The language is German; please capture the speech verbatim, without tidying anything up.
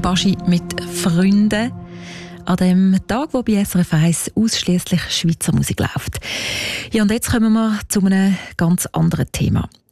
Baschi mit Freunden. An dem Tag, wo bei S R F eins ausschliesslich Schweizer Musik läuft. Ja, und jetzt kommen wir zu einem ganz anderen Thema.